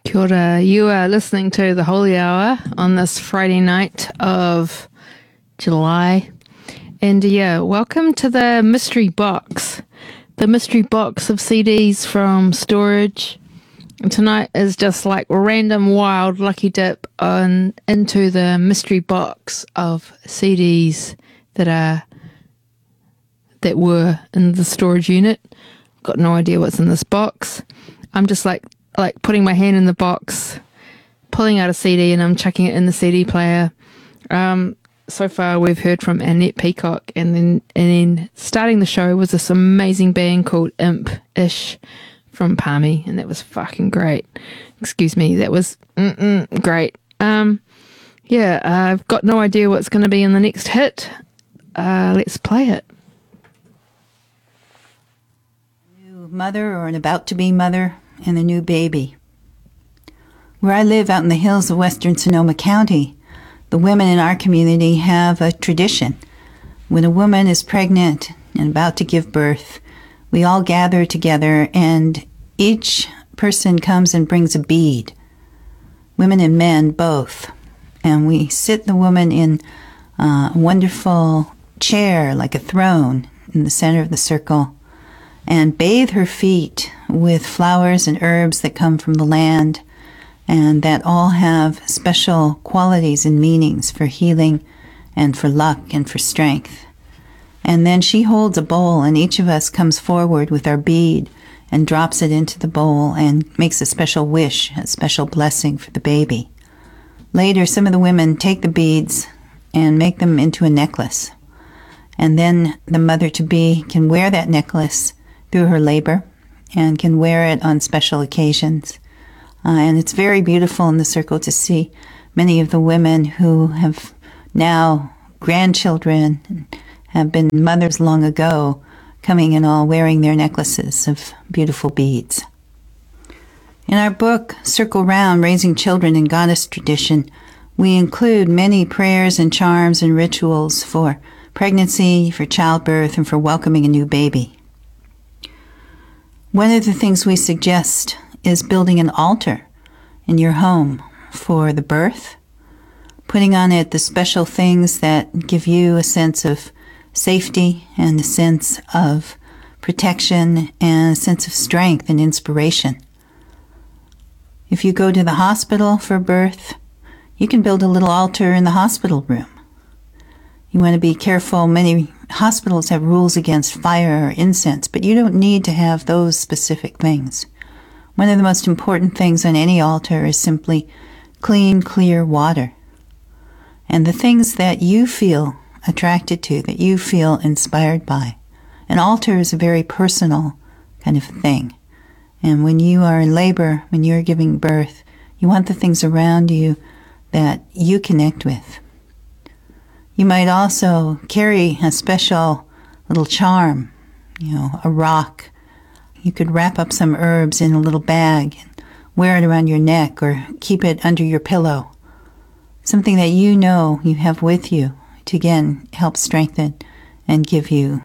Kia ora. You are listening to the Holy Hour on this Friday night of July. And welcome to the mystery box. The mystery box of CDs from Storage. And tonight is just like random wild lucky dip into the mystery box of CDs that were in the storage unit. Got no idea what's in this box. I'm just like putting my hand in the box, pulling out a CD, and I'm chucking it in the CD player. So far we've heard from Annette Peacock, and then starting the show was this amazing band called Imp-ish from Palmy, and that was fucking great. Excuse me, that was great. I've got no idea what's going to be in the next hit. Let's play it. New mother or an about-to-be mother and a new baby. Where I live out in the hills of western Sonoma County, the women in our community have a tradition. When a woman is pregnant and about to give birth, we all gather together and each person comes and brings a bead. Women and men both. And we sit the woman in a wonderful chair like a throne in the center of the circle and bathe her feet with flowers and herbs that come from the land and that all have special qualities and meanings for healing and for luck and for strength. And then she holds a bowl, and each of us comes forward with our bead and drops it into the bowl and makes a special wish, a special blessing for the baby. Later, some of the women take the beads and make them into a necklace. And then the mother-to-be can wear that necklace through her labor and can wear it on special occasions. And it's very beautiful in the circle to see many of the women who have now grandchildren and have been mothers long ago coming and all wearing their necklaces of beautiful beads. In our book, Circle Round, Raising Children in Goddess Tradition, we include many prayers and charms and rituals for pregnancy, for childbirth, and for welcoming a new baby. One of the things we suggest is building an altar in your home for the birth, putting on it the special things that give you a sense of safety and a sense of protection and a sense of strength and inspiration. If you go to the hospital for birth, you can build a little altar in the hospital room. You want to be careful. Many hospitals have rules against fire or incense, but you don't need to have those specific things. One of the most important things on any altar is simply clean, clear water. And the things that you feel attracted to, that you feel inspired by. An altar is a very personal kind of thing. And when you are in labor, when you're giving birth, you want the things around you that you connect with. You might also carry a special little charm, a rock. You could wrap up some herbs in a little bag and wear it around your neck or keep it under your pillow. Something that you know you have with you to, again, help strengthen and give you.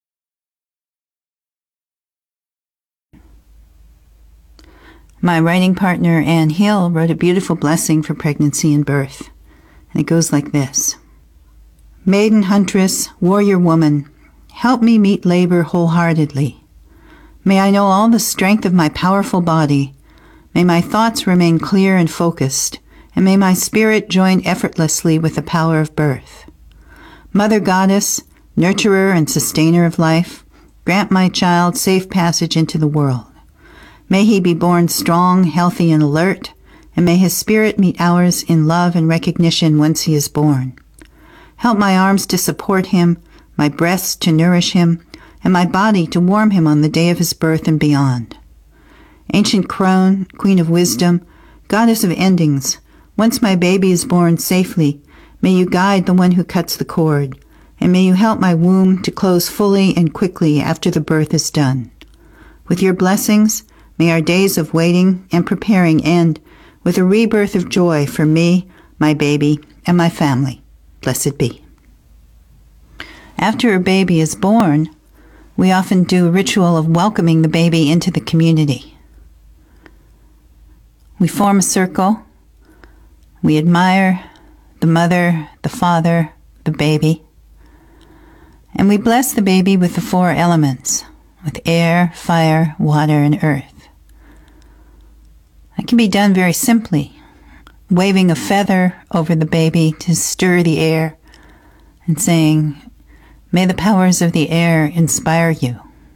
My writing partner, Anne Hill, wrote a beautiful blessing for pregnancy and birth. And it goes like this. Maiden huntress, warrior woman, help me meet labor wholeheartedly. May I know all the strength of my powerful body. May my thoughts remain clear and focused, and may my spirit join effortlessly with the power of birth. Mother Goddess, nurturer and sustainer of life, grant my child safe passage into the world. May he be born strong, healthy, and alert, and may his spirit meet ours in love and recognition once he is born. Help my arms to support him, my breasts to nourish him, and my body to warm him on the day of his birth and beyond. Ancient crone, queen of wisdom, goddess of endings, once my baby is born safely, may you guide the one who cuts the cord, and may you help my womb to close fully and quickly after the birth is done. With your blessings, may our days of waiting and preparing end with a rebirth of joy for me, my baby, and my family. Blessed be. After a baby is born, we often do a ritual of welcoming the baby into the community. We form a circle. We admire the mother, the father, the baby. And we bless the baby with the 4 elements, with air, fire, water, and earth. That can be done very simply, waving a feather over the baby to stir the air and saying, "May the powers of the air inspire you."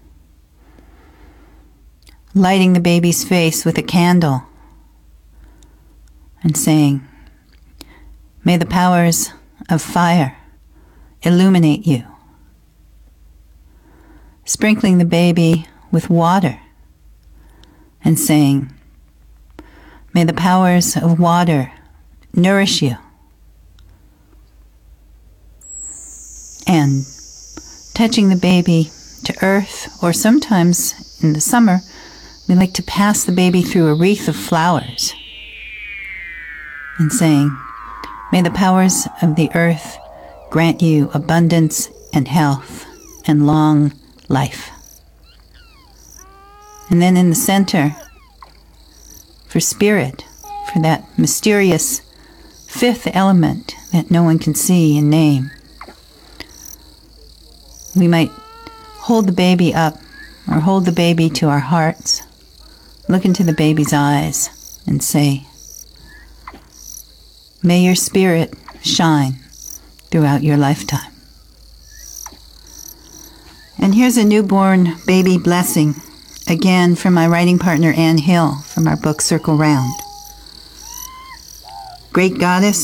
Lighting the baby's face with a candle and saying, "May the powers of fire illuminate you." Sprinkling the baby with water and saying, "May the powers of water nourish you." And touching the baby to earth, or sometimes in the summer, we like to pass the baby through a wreath of flowers and saying, "May the powers of the earth grant you abundance and health and long life." And then in the center, for spirit, for that mysterious 5th element that no one can see and name, we might hold the baby up or hold the baby to our hearts, look into the baby's eyes and say, "May your spirit shine throughout your lifetime." And here's a newborn baby blessing, again from my writing partner Anne Hill from our book Circle Round. Great Goddess,